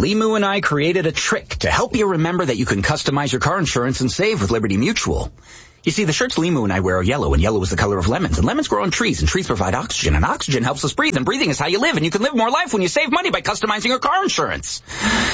Limu and I created a trick to help you remember that you can customize your car insurance and save with Liberty Mutual. You see, the shirts Limu and I wear are yellow, and yellow is the color of lemons, and lemons grow on trees, and trees provide oxygen, and oxygen helps us breathe, and breathing is how you live, and you can live more life when you save money by customizing your car insurance.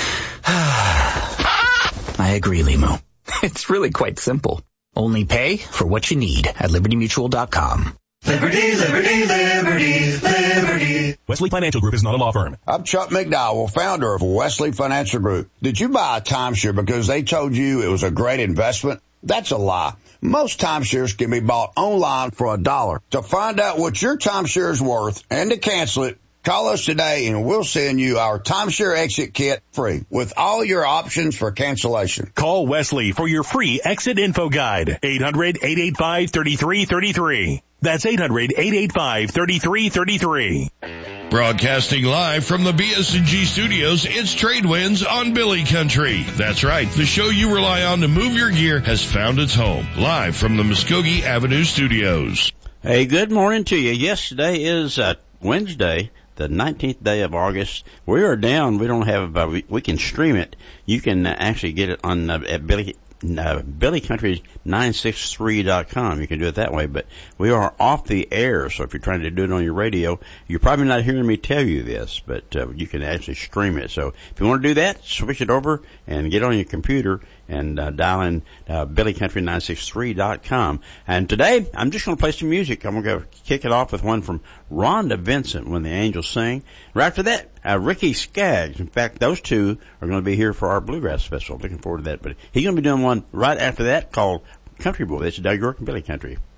I agree, Limu. It's really quite simple. Only pay for what you need at LibertyMutual.com. Liberty, liberty, liberty, liberty. Wesley Financial Group is not a law firm. I'm Chuck McDowell, founder of Wesley Financial Group. Did you buy a timeshare because they told you it was a great investment? That's a lie. Most timeshares can be bought online for $1. To find out what your timeshare is worth and to cancel it, call us today and we'll send you our timeshare exit kit free with all your options for cancellation. Call Wesley for your free exit info guide. 800-885-3333. That's 800-885-3333. Broadcasting live from the BS&G studios, it's Trade Winds on Billy Country. That's right, the show you rely on to move your gear has found its home. Live from the Muskogee Avenue studios. Hey, good morning to you. Yes, today is Wednesday, the 19th day of August. We are down. We don't have, we can stream it. You can actually get it on at BillyCountry963.com. You can do it that way, but we are off the air, so if you're trying to do it on your radio, you're probably not hearing me tell you this, but you can actually stream it. So if you want to do that, switch it over and get on your computer and dial in BillyCountry963.com. And today, I'm just going to play some music. I'm going to kick it off with one from Rhonda Vincent, When the Angels Sing. Right after that, Ricky Skaggs. In fact, those two are going to be here for our Bluegrass Festival. Looking forward to that. But he's going to be doing one right after that called Country Boy. That's Doug York and Billy Country.